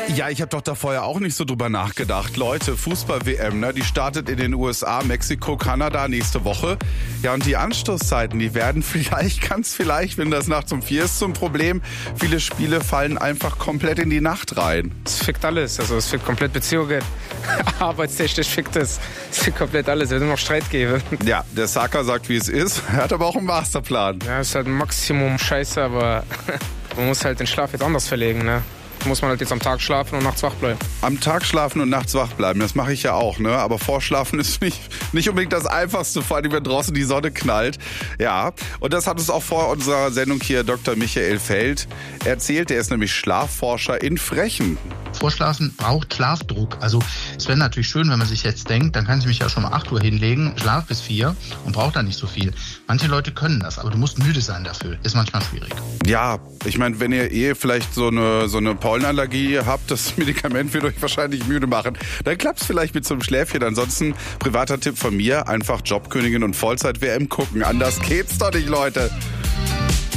Ja, ich habe doch da vorher auch nicht so drüber nachgedacht. Leute, Fußball-WM, ne, die startet in den USA, Mexiko, Kanada nächste Woche. Ja, und die Anstoßzeiten, die werden ganz vielleicht, wenn das nachts um 4 ist, zum Problem. Viele Spiele fallen einfach komplett in die Nacht rein. Es fickt alles, also es fickt komplett Beziehungen. Arbeitstechnisch fickt es. Es fickt komplett alles, es wird nur noch Streit geben. Ja, der Saka sagt, wie es ist. Er hat aber auch einen Masterplan. Ja, es ist halt ein Maximum Scheiße, aber man muss halt den Schlaf jetzt anders verlegen, ne? Muss man halt jetzt am Tag schlafen und nachts wach bleiben. Am Tag schlafen und nachts wach bleiben, das mache ich ja auch, ne? Aber vorschlafen ist nicht unbedingt das Einfachste, vor allem wenn draußen die Sonne knallt. Ja, und das hat uns auch vor unserer Sendung hier Dr. Michael Feld erzählt. Er ist nämlich Schlafforscher in Frechen. Vorschlafen braucht Schlafdruck. Also es wäre natürlich schön, wenn man sich jetzt denkt, dann kann ich mich ja schon mal 8 Uhr hinlegen, schlaf bis 4 und braucht dann nicht so viel. Manche Leute können das, aber du musst müde sein dafür. Ist manchmal schwierig. Ja, ich meine, wenn ihr vielleicht so eine Pollenallergie habt, das Medikament wird euch wahrscheinlich müde machen, dann klappt's vielleicht mit so einem Schläfchen. Ansonsten, privater Tipp von mir, einfach Jobkönigin und Vollzeit-WM gucken. Anders geht's doch nicht, Leute.